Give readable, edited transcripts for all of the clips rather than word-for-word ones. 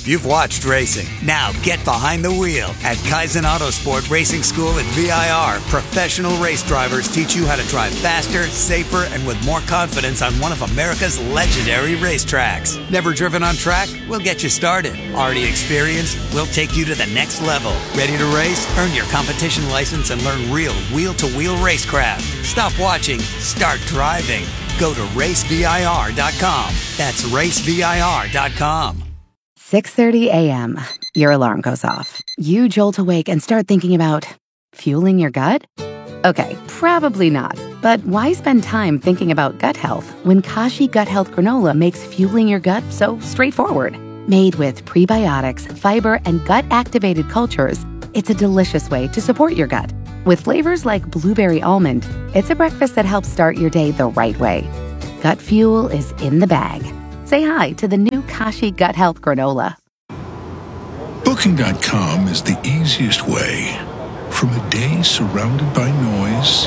you've watched racing. Now get behind the wheel at Kaizen Autosport Racing School at VIR. Professional race drivers teach you how to drive faster, safer, and with more confidence on one of America's legendary racetracks. Never driven on track? We'll get you started. Already experienced? We'll take you to the next level. Ready to race? Earn your competition license and learn real wheel-to-wheel racecraft. Stop watching. Start driving. Go to racevir.com. That's racevir.com. 6:30 a.m. Your alarm goes off. You jolt awake and start thinking about fueling your gut? Okay, probably not. But why spend time thinking about gut health when Kashi Gut Health Granola makes fueling your gut so straightforward? Made with prebiotics, fiber, and gut-activated cultures, it's a delicious way to support your gut. With flavors like blueberry almond, it's a breakfast that helps start your day the right way. Gut fuel is in the bag. Say hi to the new Kashi Gut Health Granola. Booking.com is the easiest way. From a day surrounded by noise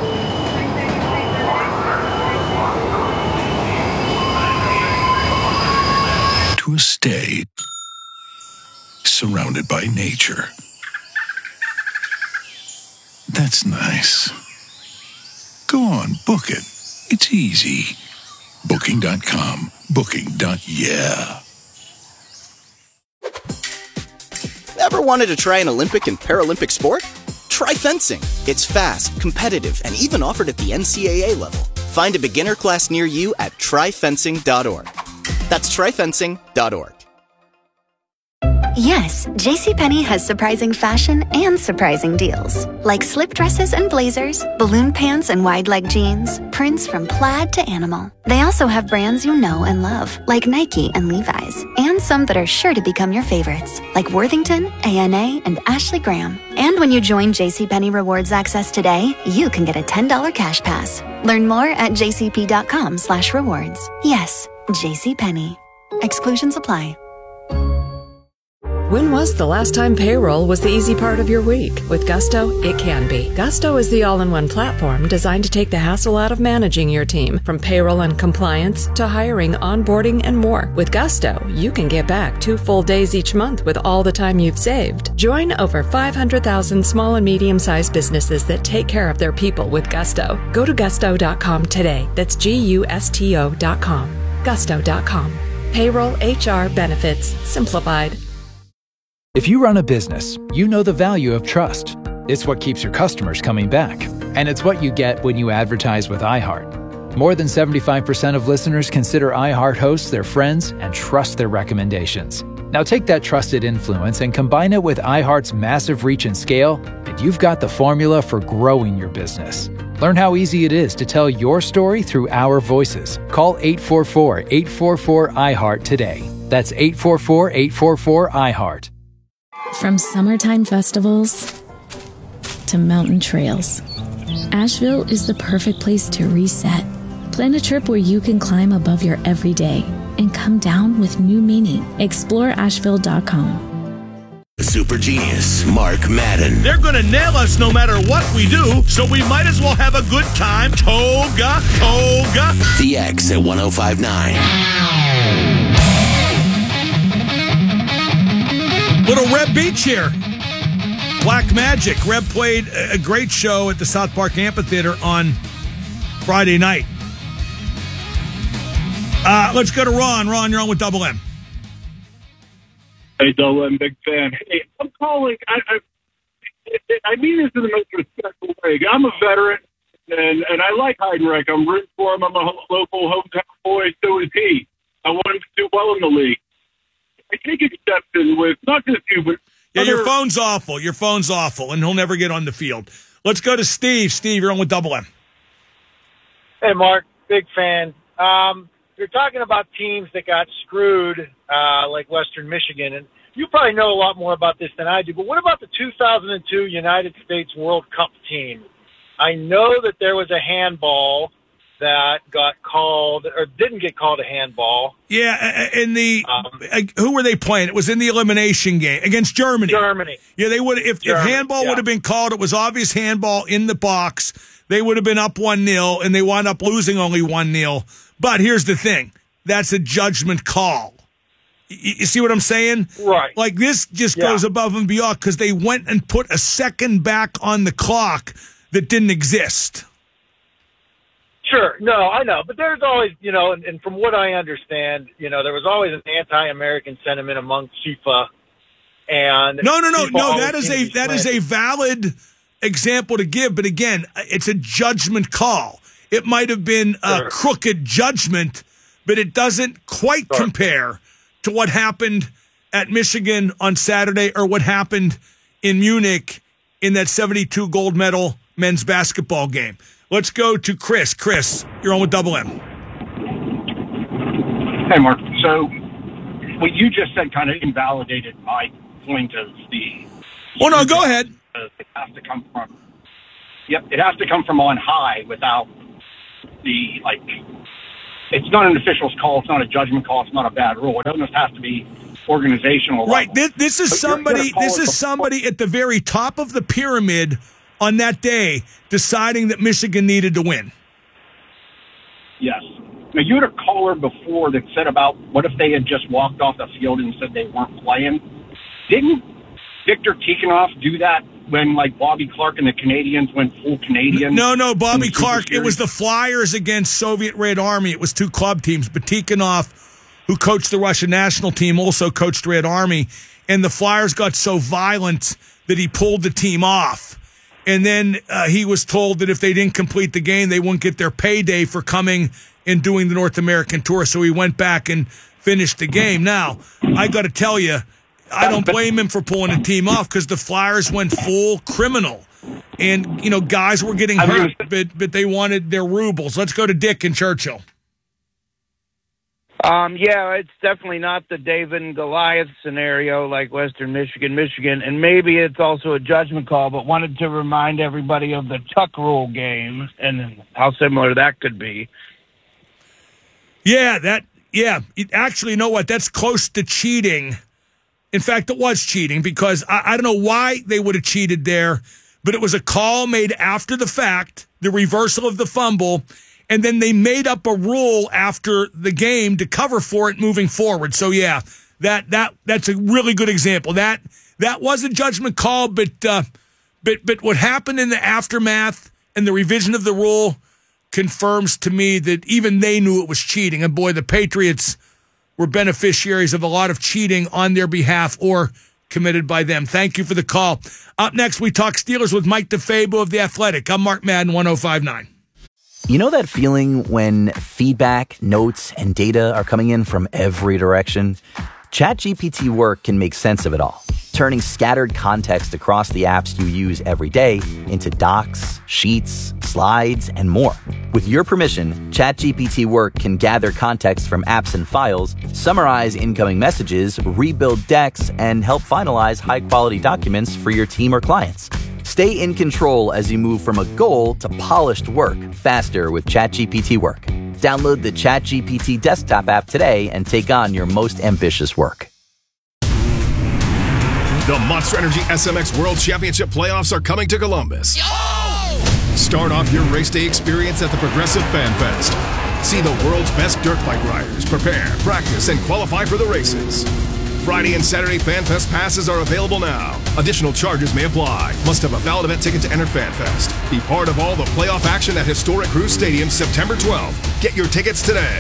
to a stay surrounded by nature. That's nice. Go on, book it. It's easy. Booking.com. Booking.yeah. Ever wanted to try an Olympic and Paralympic sport? Try fencing. It's fast, competitive, and even offered at the NCAA level. Find a beginner class near you at tryfencing.org. That's tryfencing.org. Yes, JCPenney has surprising fashion and surprising deals. Like slip dresses and blazers, balloon pants and wide leg jeans, prints from plaid to animal. They also have brands you know and love, like Nike and Levi's, and some that are sure to become your favorites, like Worthington, A&A, and Ashley Graham. And when you join JCPenney Rewards Access today, you can get a $10 cash pass. Learn more at jcp.com/rewards. Yes, JCPenney. Exclusions apply. When was the last time payroll was the easy part of your week? With Gusto, it can be. Gusto is the all-in-one platform designed to take the hassle out of managing your team, from payroll and compliance to hiring, onboarding, and more. With Gusto, you can get back 2 full days each month with all the time you've saved. Join over 500,000 small and medium-sized businesses that take care of their people with Gusto. Go to gusto.com today. That's GUSTO.com. Gusto.com. Payroll, HR, benefits, simplified. If you run a business, you know the value of trust. It's what keeps your customers coming back. And it's what you get when you advertise with iHeart. More than 75% of listeners consider iHeart hosts their friends and trust their recommendations. Now take that trusted influence and combine it with iHeart's massive reach and scale, and you've got the formula for growing your business. Learn how easy it is to tell your story through our voices. Call 844-844-iHeart today. That's 844-844-iHeart. From summertime festivals to mountain trails, Asheville is the perfect place to reset. Plan a trip where you can climb above your everyday and come down with new meaning. Explore Asheville.com. Super genius, Mark Madden. They're going to nail us no matter what we do, so we might as well have a good time. Toga, toga. The X at 105.9. Little Reb Beach here. Black Magic. Reb played a great show at the South Park Amphitheater on Friday night. Let's go to Ron. Ron, you're on with Double M. Hey, Double M, big fan. Hey, I'm calling. I mean this in the most respectful way. I'm a veteran, and I like Heidenreich. I'm rooting for him. I'm a local hometown boy. So is he. I want him to do well in the league. I take exception with not just you, but yeah, your phone's awful. Your phone's awful, and he'll never get on the field. Let's go to Steve. Steve, you're on with Double M. Hey, Mark, big fan. You're talking about teams that got screwed, like Western Michigan, and you probably know a lot more about this than I do. But what about the 2002 United States World Cup team? I know that there was a handball that got called or didn't get called a handball. Yeah, in the who were they playing? It was in the elimination game against Germany. Germany. Yeah, they would if handball would have been called. It was obvious handball in the box. They would have been up 1-0, and they wound up losing only 1-0. But here's the thing: that's a judgment call. You see what I'm saying? Right. Like, this just goes above and beyond because they went and put a second back on the clock that didn't exist. Sure. No, I know. But there's always, and from what I understand, there was always an anti-American sentiment among FIFA. And No. That is a valid example to give. But again, it's a judgment call. It might have been a crooked judgment, but it doesn't quite compare to what happened at Michigan on Saturday or what happened in Munich in that 72 gold medal men's basketball game. Let's go to Chris. Chris, you're on with Double M. Hey, Mark. So what you just said kind of invalidated my point of the... Oh, no, go ahead. It has to come from... Yep, it has to come from on high without the, it's not an official's call. It's not a judgment call. It's not a bad rule. It almost has to be organizational. Right. This is somebody at the very top of the pyramid on that day deciding that Michigan needed to win. Yes. Now, you had a caller before that said about what if they had just walked off the field and said they weren't playing. Didn't Victor Tikhonov do that when, Bobby Clark and the Canadians went full Canadian? No, Bobby Clark. It was the Flyers against Soviet Red Army. It was two club teams. But Tikhonov, who coached the Russian national team, also coached Red Army. And the Flyers got so violent that he pulled the team off. And then he was told that if they didn't complete the game, they wouldn't get their payday for coming and doing the North American tour. So he went back and finished the game. Now, I got to tell you, I don't blame him for pulling a team off because the Flyers went full criminal. And, guys were getting hurt, but they wanted their rubles. Let's go to Dick in Churchill. Yeah, it's definitely not the David and Goliath scenario like Western Michigan, and maybe it's also a judgment call, but wanted to remind everybody of the tuck rule game and how similar that could be. Actually, you know what? That's close to cheating. In fact, it was cheating because I don't know why they would have cheated there, but it was a call made after the fact, the reversal of the fumble, and then they made up a rule after the game to cover for it moving forward. So, yeah, that's a really good example. That was a judgment call, but what happened in the aftermath and the revision of the rule confirms to me that even they knew it was cheating. And, boy, the Patriots were beneficiaries of a lot of cheating on their behalf or committed by them. Thank you for the call. Up next, we talk Steelers with Mike DeFabo of The Athletic. I'm Mark Madden, 105.9. You know that feeling when feedback, notes, and data are coming in from every direction? ChatGPT Work can make sense of it all, turning scattered context across the apps you use every day into docs, sheets, slides, and more. With your permission, ChatGPT Work can gather context from apps and files, summarize incoming messages, rebuild decks, and help finalize high-quality documents for your team or clients. Stay in control as you move from a goal to polished work faster with ChatGPT Work. Download the ChatGPT desktop app today and take on your most ambitious work. The Monster Energy SMX World Championship playoffs are coming to Columbus. Start off your race day experience at the Progressive Fan Fest. See the world's best dirt bike riders prepare, practice, and qualify for the races. Friday and Saturday Fan Fest passes are available now. Additional charges may apply. Must have a valid event ticket to enter Fan Fest. Be part of all the playoff action at historic Cruise Stadium September 12th. Get your tickets today.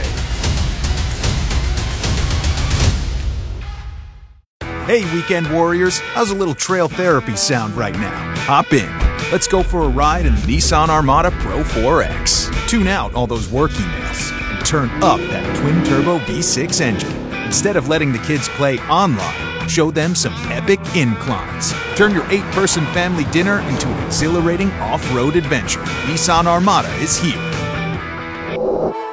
Hey, weekend warriors, how's a little trail therapy sound right now? Hop in. Let's go for a ride in the Nissan Armada Pro 4X. Tune out all those work emails and turn up that twin-turbo V6 engine. Instead of letting the kids play online, show them some epic inclines. Turn your 8-person family dinner into an exhilarating off-road adventure. Nissan Armada is here.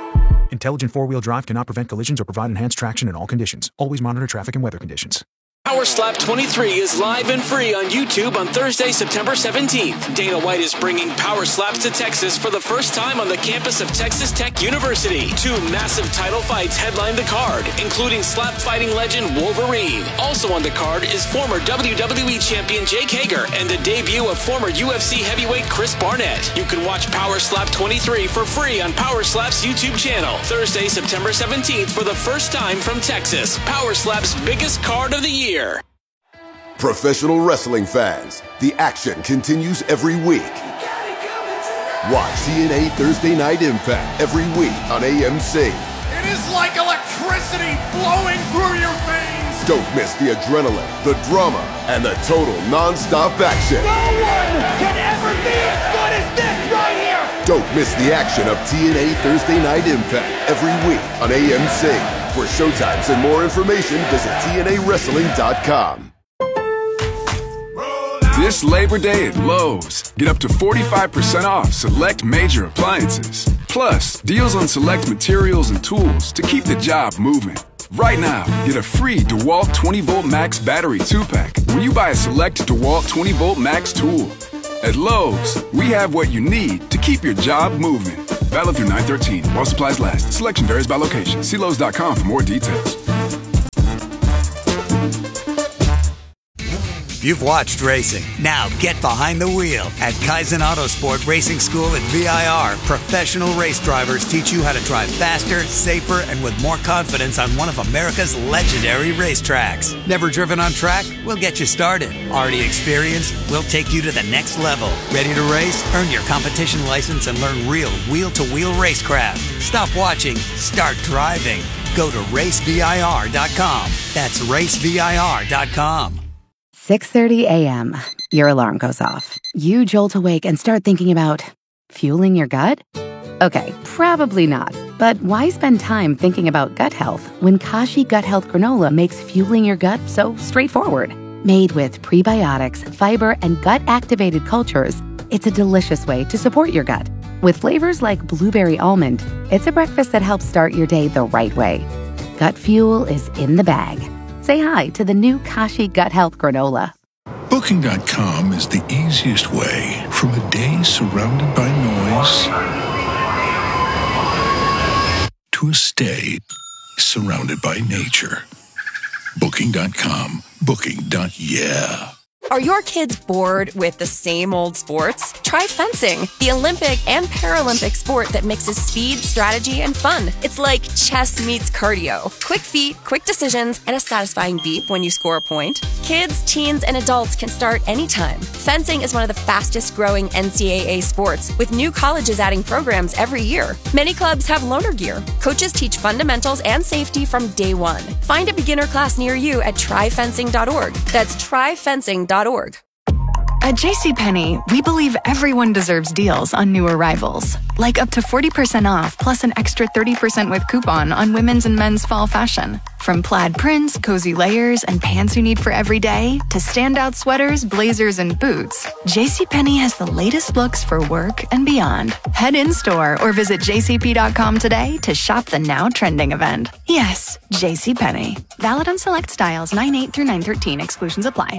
Intelligent four-wheel drive cannot prevent collisions or provide enhanced traction in all conditions. Always monitor traffic and weather conditions. Power Slap 23 is live and free on YouTube on Thursday, September 17th. Dana White is bringing Power Slaps to Texas for the first time on the campus of Texas Tech University. 2 massive title fights headline the card, including slap fighting legend Wolverine. Also on the card is former WWE champion Jake Hager and the debut of former UFC heavyweight Chris Barnett. You can watch Power Slap 23 for free on Power Slap's YouTube channel. Thursday, September 17th for the first time from Texas. Power Slap's biggest card of the year. Professional wrestling fans, the action continues every week. Watch TNA Thursday Night Impact every week on AMC. It is like electricity flowing through your veins. Don't miss the adrenaline, the drama, and the total non-stop action. No one can ever be as good as this right here. Don't miss the action of TNA Thursday Night Impact every week on AMC. For showtimes and more information, visit TNAWrestling.com. This Labor Day at Lowe's, get up to 45% off select major appliances. Plus, deals on select materials and tools to keep the job moving. Right now, get a free DeWalt 20-volt Max battery 2-pack when you buy a select DeWalt 20-volt Max tool. At Lowe's, we have what you need to keep your job moving. Valid through 9/13 while supplies last. Selection varies by location. See Lowe's.com for more details. You've watched racing. Now get behind the wheel. At Kaizen Autosport Racing School at VIR, professional race drivers teach you how to drive faster, safer, and with more confidence on one of America's legendary racetracks. Never driven on track? We'll get you started. Already experienced? We'll take you to the next level. Ready to race? Earn your competition license and learn real wheel-to-wheel racecraft. Stop watching. Start driving. Go to racevir.com. That's racevir.com. 6:30 a.m. Your alarm goes off. You jolt awake and start thinking about fueling your gut? Okay, probably not. But why spend time thinking about gut health when Kashi Gut Health Granola makes fueling your gut so straightforward? Made with prebiotics, fiber, and gut-activated cultures, it's a delicious way to support your gut. With flavors like blueberry almond, it's a breakfast that helps start your day the right way. Gut fuel is in the bag. Say hi to the new Kashi Gut Health Granola. Booking.com is the easiest way from a day surrounded by noise to a stay surrounded by nature. Booking.com. Booking.yeah. Are your kids bored with the same old sports? Try fencing, the Olympic and Paralympic sport that mixes speed, strategy, and fun. It's like chess meets cardio. Quick feet, quick decisions, and a satisfying beep when you score a point. Kids, teens, and adults can start anytime. Fencing is one of the fastest growing NCAA sports, with new colleges adding programs every year. Many clubs have loaner gear. Coaches teach fundamentals and safety from day one. Find a beginner class near you at tryfencing.org. That's tryfencing.org. At JCPenney, we believe everyone deserves deals on new arrivals. Like up to 40% off, plus an extra 30% with coupon on women's and men's fall fashion. From plaid prints, cozy layers, and pants you need for every day, to standout sweaters, blazers, and boots, JCPenney has the latest looks for work and beyond. Head in-store or visit jcp.com today to shop the now trending event. Yes, JCPenney. Valid on select styles 9/8 through 9/13. Exclusions apply.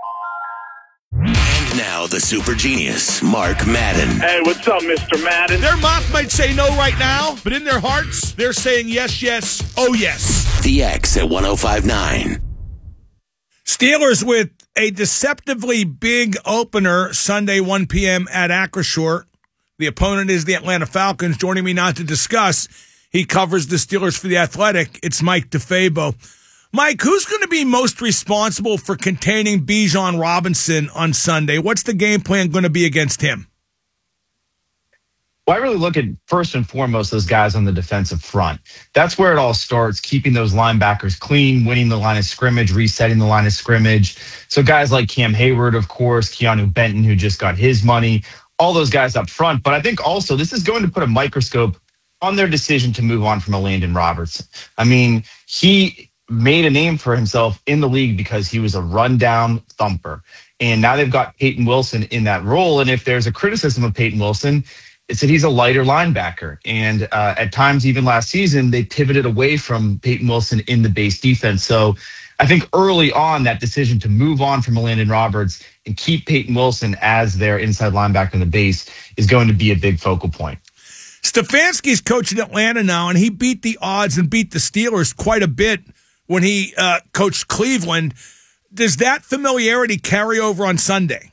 And now the super genius, Mark Madden. Hey, what's up, Mr. Madden? Their mouth might say no right now, but in their hearts, they're saying yes, yes, oh yes. The X at 105.9. Steelers with a deceptively big opener Sunday, 1 p.m. at Acrisure. The opponent is the Atlanta Falcons. Joining me now to discuss, he covers the Steelers for The Athletic. It's Mike DeFabo. Mike, who's going to be most responsible for containing Bijan Robinson on Sunday? What's the game plan going to be against him? Well, I really look at, first and foremost, those guys on the defensive front. That's where it all starts, keeping those linebackers clean, winning the line of scrimmage, resetting the line of scrimmage. So guys like Cam Hayward, of course, Keanu Benton, who just got his money, all those guys up front. But I think also this is going to put a microscope on their decision to move on from Landon Robertson. I mean, he made a name for himself in the league because he was a rundown thumper. And now they've got Peyton Wilson in that role. And if there's a criticism of Peyton Wilson, is that he's a lighter linebacker. And at times, even last season, they pivoted away from Peyton Wilson in the base defense. So I think early on, that decision to move on from Landon Roberts and keep Peyton Wilson as their inside linebacker in the base is going to be a big focal point. Stefanski's coaching Atlanta now, and he beat the odds and beat the Steelers quite a bit when he coached Cleveland. Does that familiarity carry over on Sunday?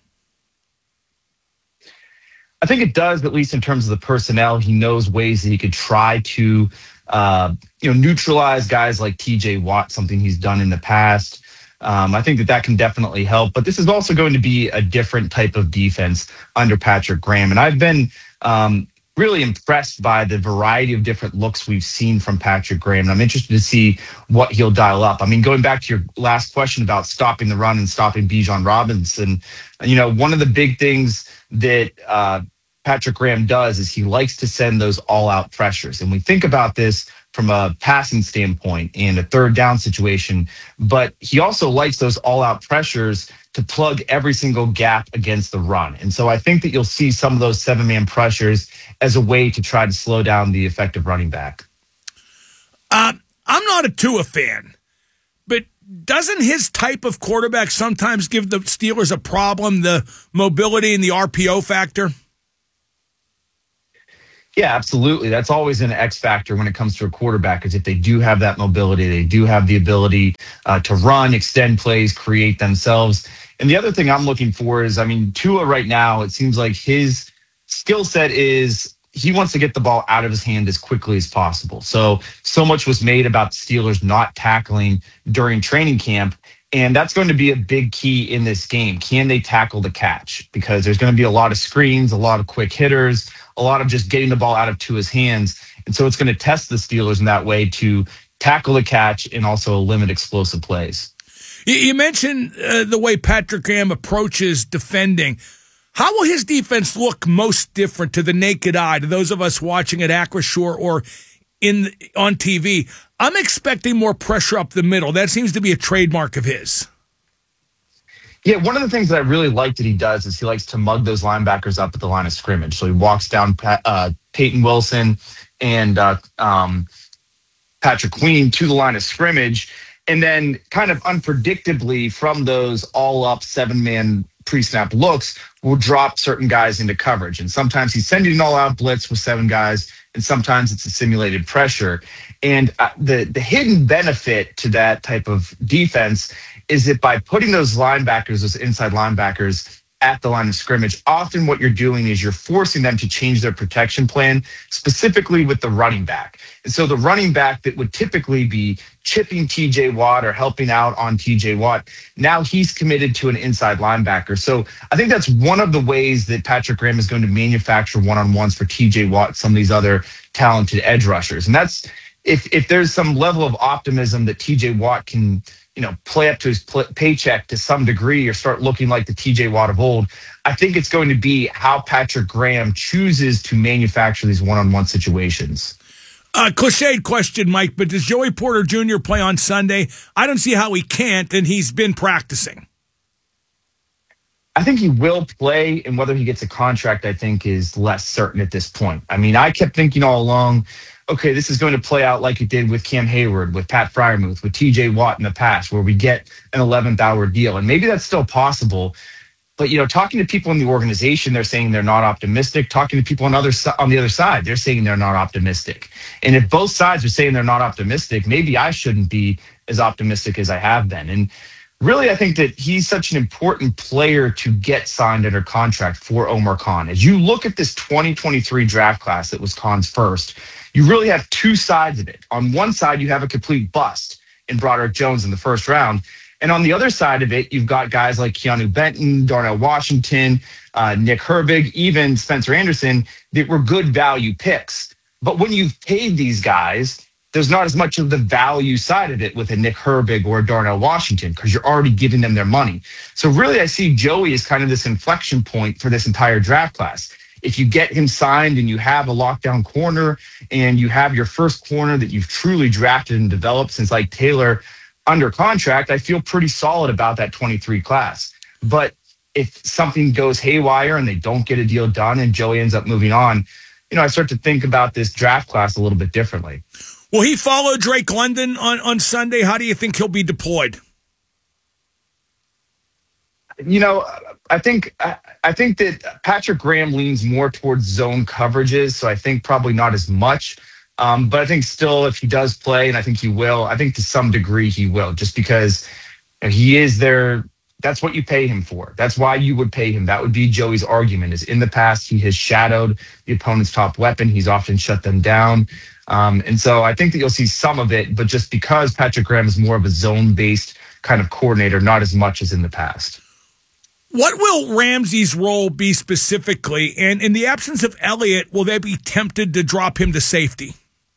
I think it does, at least in terms of the personnel. He knows ways that he could try to neutralize guys like TJ Watt, something he's done in the past. I think that can definitely help. But this is also going to be a different type of defense under Patrick Graham. And I've been really impressed by the variety of different looks we've seen from Patrick Graham. And I'm interested to see what he'll dial up. I mean, going back to your last question about stopping the run and stopping Bijan Robinson, one of the big things that Patrick Graham does is he likes to send those all-out pressures. And we think about this from a passing standpoint and a third down situation, but he also likes those all-out pressures to plug every single gap against the run. And so I think that you'll see some of those seven-man pressures as a way to try to slow down the effective running back. I'm not a Tua fan, but doesn't his type of quarterback sometimes give the Steelers a problem, the mobility and the RPO factor? Yeah, absolutely. That's always an X factor when it comes to a quarterback, is if they do have that mobility, they do have the ability to run, extend plays, create themselves. And the other thing I'm looking for is, Tua right now, it seems like his skill set is he wants to get the ball out of his hand as quickly as possible. So much was made about the Steelers not tackling during training camp. And that's going to be a big key in this game. Can they tackle the catch? Because there's going to be a lot of screens, a lot of quick hitters, a lot of just getting the ball out of Tua's hands. And so it's going to test the Steelers in that way to tackle the catch and also limit explosive plays. You mentioned the way Patrick Graham approaches defending. How will his defense look most different to the naked eye, to those of us watching at Acrisure or on TV? I'm expecting more pressure up the middle. That seems to be a trademark of his. Yeah, one of the things that I really like that he does is he likes to mug those linebackers up at the line of scrimmage. So he walks down Peyton Wilson and Patrick Queen to the line of scrimmage, and then kind of unpredictably from those all-up seven-man pre-snap looks will drop certain guys into coverage. And sometimes he's sending an all-out blitz with seven guys, and sometimes it's a simulated pressure. And the hidden benefit to that type of defense is that by putting those linebackers, those inside linebackers, at the line of scrimmage, often what you're doing is you're forcing them to change their protection plan, specifically with the running back. And so the running back that would typically be chipping TJ Watt or helping out on TJ Watt, now he's committed to an inside linebacker. So I think that's one of the ways that Patrick Graham is going to manufacture one-on-ones for TJ Watt, some of these other talented edge rushers. And that's if there's some level of optimism that TJ Watt can play up to his paycheck to some degree or start looking like the TJ Watt of old, I think it's going to be how Patrick Graham chooses to manufacture these one-on-one situations. Cliched question, Mike, but does Joey Porter Jr. play on Sunday? I don't see how he can't, and he's been practicing. I think he will play, and whether he gets a contract, I think, is less certain at this point. I kept thinking all along, okay, this is going to play out like it did with Cam Hayward, with Pat Freiermuth, with TJ Watt in the past, where we get an 11th hour deal. And maybe that's still possible. But, talking to people in the organization, they're saying they're not optimistic. Talking to people on the other side, they're saying they're not optimistic. And if both sides are saying they're not optimistic, maybe I shouldn't be as optimistic as I have been. And really, I think that he's such an important player to get signed under contract for Omar Khan. As you look at this 2023 draft class that was Khan's first, you really have two sides of it. On one side, you have a complete bust in Broderick Jones in the first round. And on the other side of it, you've got guys like Keanu Benton, Darnell Washington, Nick Herbig, even Spencer Anderson that were good value picks. But when you've paid these guys, there's not as much of the value side of it with a Nick Herbig or a Darnell Washington because you're already giving them their money. So really, I see Joey as kind of this inflection point for this entire draft class. If you get him signed and you have a lockdown corner and you have your first corner that you've truly drafted and developed since Ike Taylor under contract, I feel pretty solid about that 23 class. But if something goes haywire and they don't get a deal done and Joey ends up moving on, I start to think about this draft class a little bit differently. Will he follow Drake London on Sunday? How do you think he'll be deployed? I think that Patrick Graham leans more towards zone coverages, so I think probably not as much. But I think still, if he does play, and I think he will, I think to some degree he will, just because he is there. That's what you pay him for. That's why you would pay him. That would be Joey's argument, is in the past he has shadowed the opponent's top weapon. He's often shut them down. And so I think that you'll see some of it, but just because Patrick Graham is more of a zone-based kind of coordinator, not as much as in the past. What will Ramsey's role be specifically? And in the absence of Elliott, will they be tempted to drop him to safety?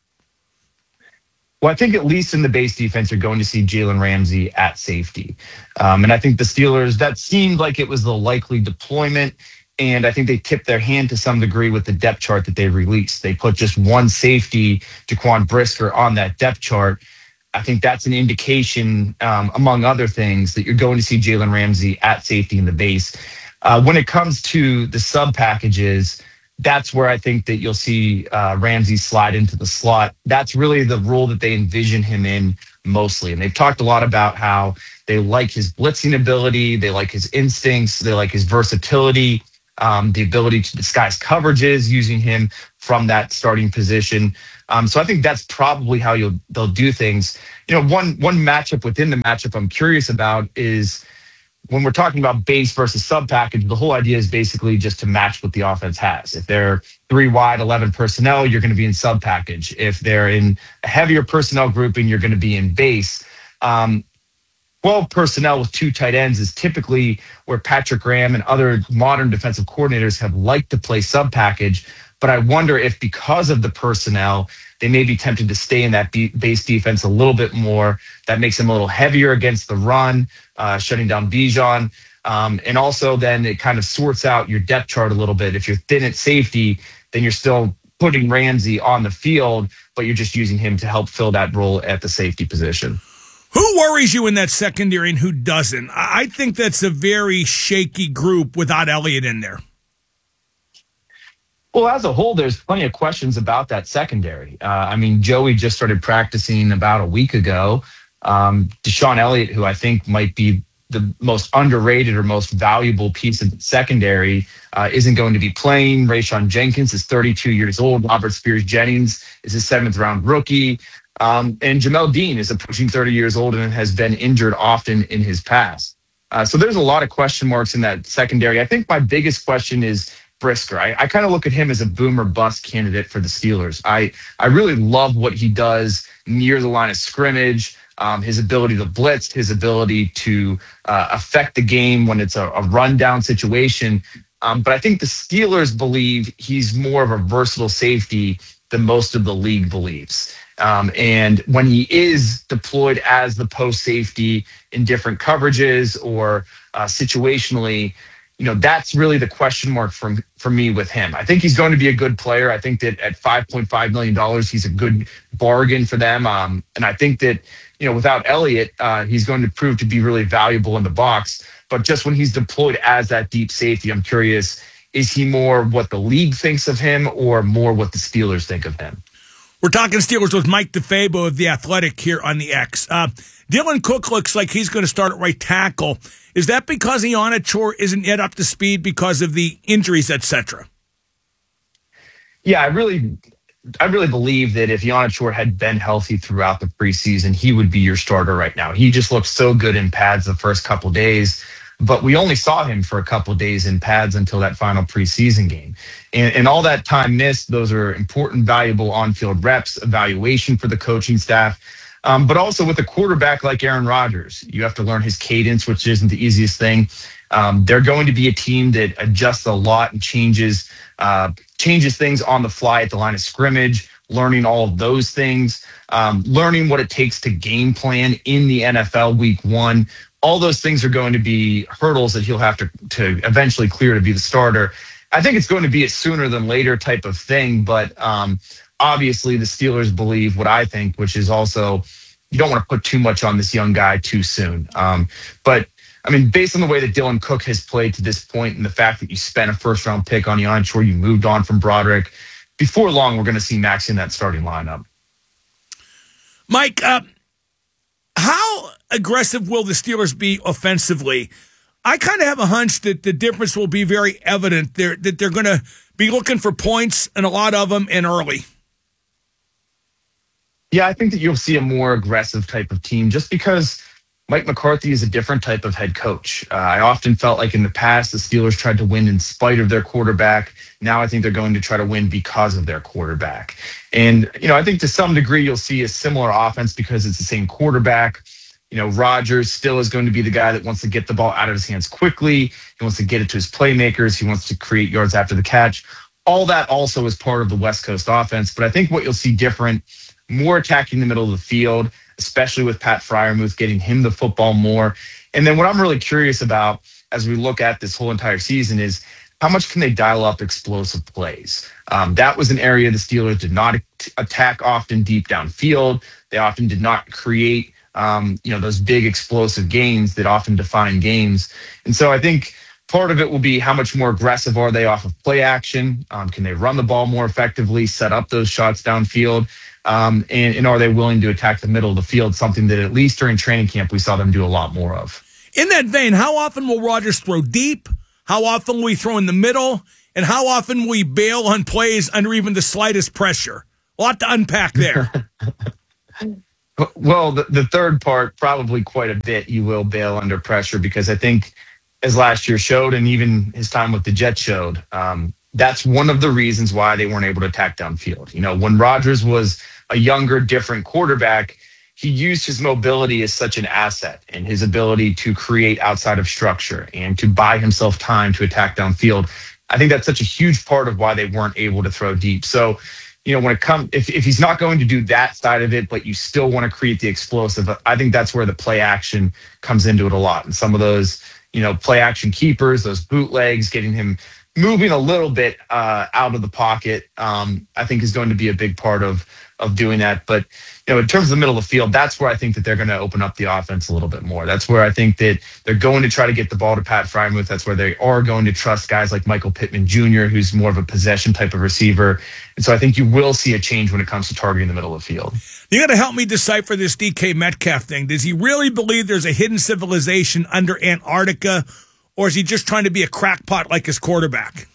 Well, I think at least in the base defense, you're going to see Jalen Ramsey at safety. And I think the Steelers, that seemed like it was the likely deployment. And I think they tipped their hand to some degree with the depth chart that they released. They put just one safety, Jaquan Brisker, on that depth chart. I think that's an indication, among other things, that you're going to see Jalen Ramsey at safety in the base. When it comes to the sub packages, that's where I think that you'll see Ramsey slide into the slot. That's really the role that they envision him in mostly. And they've talked a lot about how they like his blitzing ability, they like his instincts, they like his versatility, the ability to disguise coverages using him from that starting position. So I think that's probably how they'll do things. One matchup within the matchup I'm curious about is when we're talking about base versus sub package, the whole idea is basically just to match what the offense has. If they're 3 wide, 11 personnel, you're going to be in sub package. If they're in a heavier personnel grouping, you're going to be in base. 12 personnel with 2 tight ends is typically where Patrick Graham and other modern defensive coordinators have liked to play sub package. But I wonder if because of the personnel, they may be tempted to stay in that base defense a little bit more. That makes them a little heavier against the run, shutting down Bijan. And also then it kind of sorts out your depth chart a little bit. If you're thin at safety, then you're still putting Ramsey on the field, but you're just using him to help fill that role at the safety position. Who worries you in that secondary and who doesn't? I think that's a very shaky group without Elliott in there. Well, as a whole, there's plenty of questions about that secondary. Joey just started practicing about a week ago. Deshaun Elliott, who I think might be the most underrated or most valuable piece of the secondary, isn't going to be playing. Rayshon Jenkins is 32 years old. Robert Spears-Jennings is his 7th-round rookie. And Jamel Dean is approaching 30 years old and has been injured often in his past. So there's a lot of question marks in that secondary. I think my biggest question is Brisker. I kind of look at him as a boom or bust candidate for the Steelers. I really love what he does near the line of scrimmage, his ability to blitz, his ability to affect the game when it's a rundown situation. But I think the Steelers believe he's more of a versatile safety than most of the league believes. And when he is deployed as the post safety in different coverages or situationally, that's really the question mark for me with him. I think he's going to be a good player. I think that at $5.5 million, he's a good bargain for them. And I think that, without Elliott, he's going to prove to be really valuable in the box. But just when he's deployed as that deep safety, I'm curious, is he more what the league thinks of him or more what the Steelers think of him? We're talking Steelers with Mike DeFabo of The Athletic here on the X. Dylan Cook looks like he's going to start at right tackle. Is that because Ionichor isn't yet up to speed because of the injuries, etc.? Yeah, I really believe that if Ionichor had been healthy throughout the preseason, he would be your starter right now. He just looked so good in pads the first couple days, but we only saw him for a couple days in pads until that final preseason game. And all that time missed, those are important, valuable on-field reps, evaluation for the coaching staff. But also with a quarterback like Aaron Rodgers, you have to learn his cadence, which isn't the easiest thing. They're going to be a team that adjusts a lot and changes things on the fly at the line of scrimmage, learning all of those things, learning what it takes to game plan in the NFL week 1. All those things are going to be hurdles that he'll have to eventually clear to be the starter. I think it's going to be a sooner than later type of thing, but obviously the Steelers believe what I think, which is also you don't want to put too much on this young guy too soon. But I mean, based on the way that Dylan Cook has played to this point and the fact that you spent a first-round pick on Ianchor, you moved on from Broderick, before long, we're going to see Max in that starting lineup. Mike, how aggressive will the Steelers be offensively? I kind of have a hunch that the difference will be very evident. That they're going to be looking for points, and a lot of them, and early. Yeah, I think that you'll see a more aggressive type of team just because Mike McCarthy is a different type of head coach. I often felt like in the past, the Steelers tried to win in spite of their quarterback. Now I think they're going to try to win because of their quarterback. And, I think to some degree you'll see a similar offense because it's the same quarterback. Rodgers still is going to be the guy that wants to get the ball out of his hands quickly. He wants to get it to his playmakers. He wants to create yards after the catch. All that also is part of the West Coast offense. But I think what you'll see different, more attacking the middle of the field, especially with Pat Freiermuth, getting him the football more. And then what I'm really curious about as we look at this whole entire season is how much can they dial up explosive plays? That was an area the Steelers did not attack often deep downfield. They often did not create those big explosive gains that often define games. And so I think part of it will be how much more aggressive are they off of play action? Can they run the ball more effectively, set up those shots downfield? And are they willing to attack the middle of the field, something that at least during training camp we saw them do a lot more of? In that vein, how often will Rodgers throw deep? How often will we throw in the middle? And how often will we bail on plays under even the slightest pressure? A lot to unpack there. Well, the third part, probably quite a bit, you will bail under pressure because I think as last year showed and even his time with the Jets showed, that's one of the reasons why they weren't able to attack downfield. When Rodgers was a younger, different quarterback, he used his mobility as such an asset and his ability to create outside of structure and to buy himself time to attack downfield. I think that's such a huge part of why they weren't able to throw deep. So, when it comes, if he's not going to do that side of it, but you still want to create the explosive, I think that's where the play action comes into it a lot. And some of those, play action keepers, those bootlegs, getting him moving a little bit out of the pocket, I think is going to be a big part of doing that. But, in terms of the middle of the field, that's where I think that they're going to open up the offense a little bit more. That's where I think that they're going to try to get the ball to Pat Freiermuth. That's where they are going to trust guys like Michael Pittman Jr., who's more of a possession type of receiver. And so I think you will see a change when it comes to targeting the middle of the field. You got to help me decipher this DK Metcalf thing. Does he really believe there's a hidden civilization under Antarctica, or is he just trying to be a crackpot like his quarterback?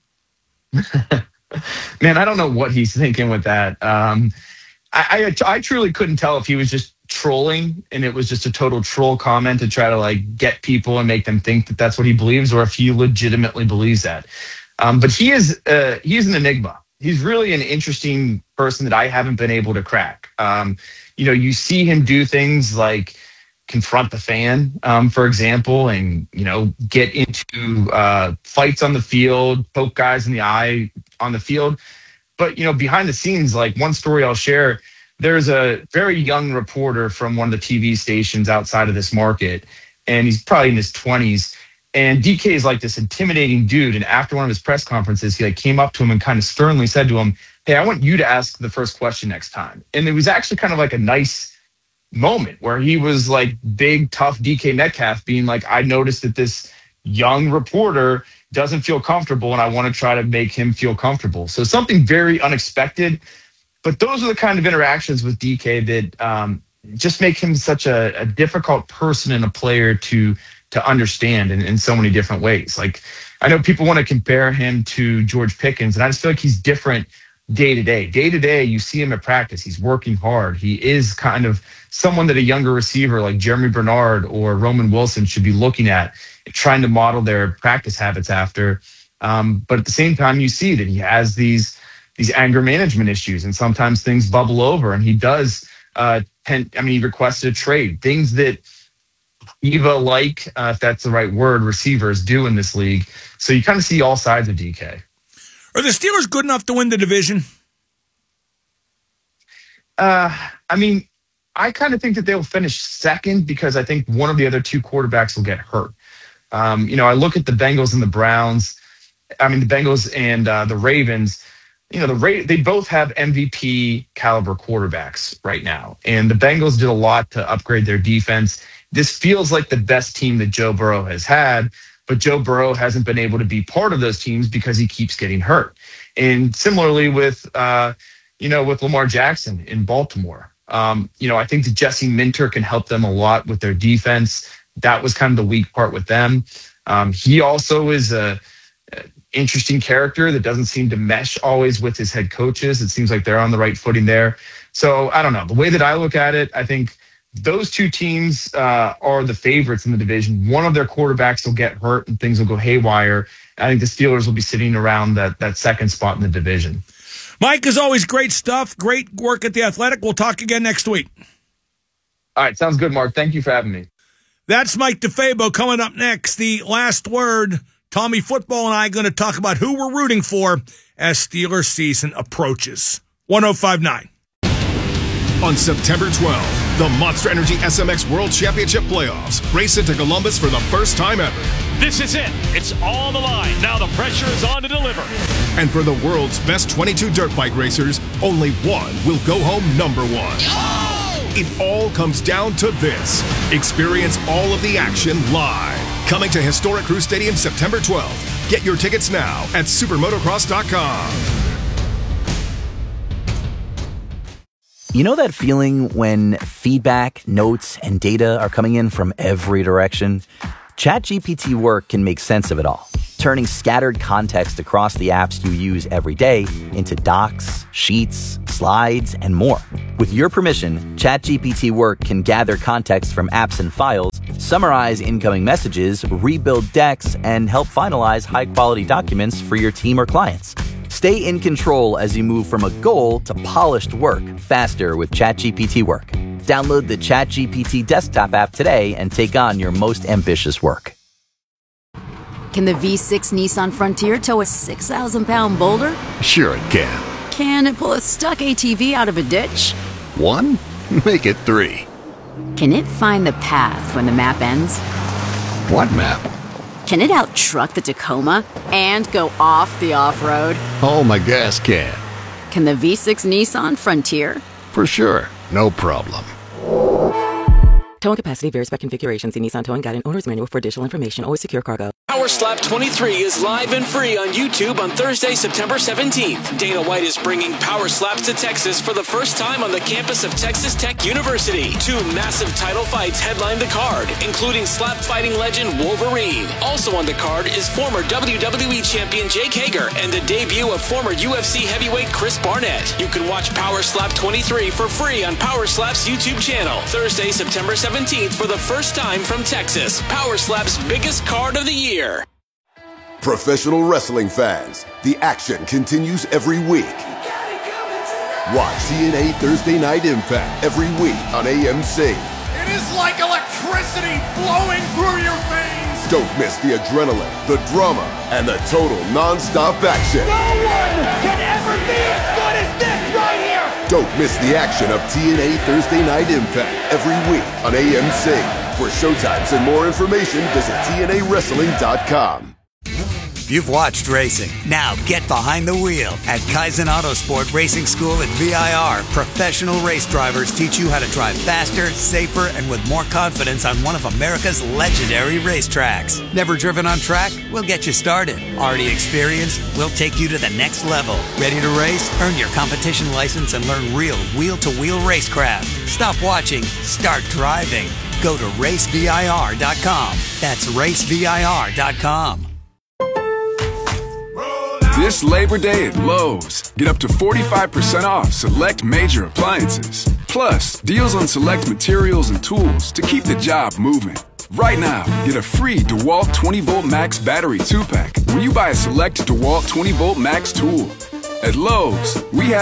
Man, I don't know what he's thinking with that. I truly couldn't tell if he was just trolling and it was just a total troll comment to try to get people and make them think that that's what he believes, or if he legitimately believes that. But he is an enigma. He's really an interesting person that I haven't been able to crack. You see him do things like confront the fan, for example, and, get into fights on the field, poke guys in the eye on the field. But, behind the scenes, one story I'll share, there's a very young reporter from one of the TV stations outside of this market, and he's probably in his 20s. And DK is this intimidating dude. And after one of his press conferences, he came up to him and kind of sternly said to him, "Hey, I want you to ask the first question next time." And it was actually kind of a nice moment where he was big, tough DK Metcalf being I noticed that this young reporter doesn't feel comfortable and I want to try to make him feel comfortable. So something very unexpected, but those are the kind of interactions with DK that just make him such a difficult person and a player to understand in so many different ways. I know people want to compare him to George Pickens, and I just feel like he's different day to day. Day to day, you see him at practice. He's working hard. He is kind of someone that a younger receiver like Jeremy Bernard or Roman Wilson should be looking at, trying to model their practice habits after. But at the same time, you see that he has these anger management issues, and sometimes things bubble over, and he does he requested a trade, things that Eva, if that's the right word, receivers do in this league. So you kind of see all sides of DK. Are the Steelers good enough to win the division? I kind of think that they'll finish second because I think one of the other two quarterbacks will get hurt. I look at the Bengals and the Browns. The Bengals and the Ravens. They both have MVP caliber quarterbacks right now. And the Bengals did a lot to upgrade their defense. this feels like the best team that Joe Burrow has had, but Joe Burrow hasn't been able to be part of those teams because he keeps getting hurt. And similarly with Lamar Jackson in Baltimore. I think that Jesse Minter can help them a lot with their defense. That was kind of the weak part with them. He also is a interesting character that doesn't seem to mesh always with his head coaches. It seems like they're on the right footing there. So I don't know. The way that I look at it, I think those two teams are the favorites in the division. One of their quarterbacks will get hurt and things will go haywire. I think the Steelers will be sitting around that second spot in the division. Mike, as always, great stuff. Great work at The Athletic. We'll talk again next week. All right. Sounds good, Mark. Thank you for having me. That's Mike DeFabo. Coming up next, the last word. Tommy Football and I are going to talk about who we're rooting for as Steelers season approaches. 105.9. On September 12th, the Monster Energy SMX World Championship Playoffs race into Columbus for the first time ever. This is it. It's on the line. Now the pressure is on to deliver. And for the world's best 22 dirt bike racers, only one will go home number one. Oh! It all comes down to this. Experience all of the action live. Coming to Historic Crew Stadium September 12th. Get your tickets now at supermotocross.com. You know that feeling when feedback, notes, and data are coming in from every direction? ChatGPT Work can make sense of it all, turning scattered context across the apps you use every day into docs, sheets, slides, and more. With your permission, ChatGPT Work can gather context from apps and files, summarize incoming messages, rebuild decks, and help finalize high-quality documents for your team or clients. Stay in control as you move from a goal to polished work faster with ChatGPT Work. Download the ChatGPT desktop app today and take on your most ambitious work. Can the V6 Nissan Frontier tow a 6,000-pound boulder? Sure it can. Can it pull a stuck ATV out of a ditch? 1? Make it 3. Can it find the path when the map ends? What map? Can it out-truck the Tacoma and go off the off-road? Oh, my gas can. Can the V6 Nissan Frontier? For sure. No problem. Towing capacity varies by configuration. See Nissan Towing Guide and Owner's Manual for additional information. Always secure cargo. Power Slap 23 is live and free on YouTube on Thursday, September 17th. Dana White is bringing Power Slaps to Texas for the first time on the campus of Texas Tech University. 2 massive title fights headline the card, including slap fighting legend Wolverine. Also on the card is former WWE champion Jake Hager and the debut of former UFC heavyweight Chris Barnett. You can watch Power Slap 23 for free on Power Slap's YouTube channel. Thursday, September 17th for the first time from Texas. Power Slap's biggest card of the year. Professional wrestling fans, the action continues every week. Watch TNA Thursday Night Impact every week on AMC. It is like electricity flowing through your veins. Don't miss the adrenaline, the drama, and the total non-stop action. No one can ever be as good as this right here. Don't miss the action of TNA Thursday Night Impact every week on AMC. For showtimes and more information, visit TNAWrestling.com. You've watched racing. Now get behind the wheel at Kaizen Autosport Racing School at VIR. Professional race drivers teach you how to drive faster, safer, and with more confidence on one of America's legendary racetracks. Never driven on track? We'll get you started. Already experienced? We'll take you to the next level. Ready to race? Earn your competition license and learn real wheel-to-wheel racecraft. Stop watching. Start driving. Go to racevir.com. That's racevir.com. This Labor Day at Lowe's, get up to 45% off select major appliances. Plus, deals on select materials and tools to keep the job moving. Right now, get a free DeWalt 20-Volt Max Battery 2-pack when you buy a select DeWalt 20-Volt Max tool. At Lowe's, we have